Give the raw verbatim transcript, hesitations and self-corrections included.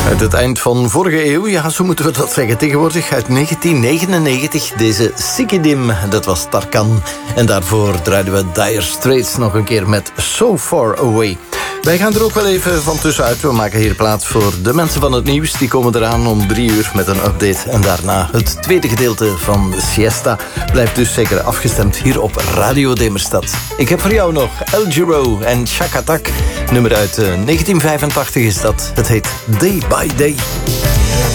Uit het eind van vorige eeuw, ja, zo moeten we dat zeggen tegenwoordig, uit negentien negenennegentig, deze Sikidim, dat was Tarkan. En daarvoor draaiden we Dire Straits nog een keer met So Far Away. Wij gaan er ook wel even van tussenuit. We maken hier plaats voor de mensen van het nieuws. Die komen eraan om drie uur met een update. En daarna het tweede gedeelte van de siesta. Blijft dus zeker afgestemd hier op Radio Demerstad. Ik heb voor jou nog El Giro en Chakatak. Nummer uit negentien vijfentachtig is dat. Het heet Day by Day.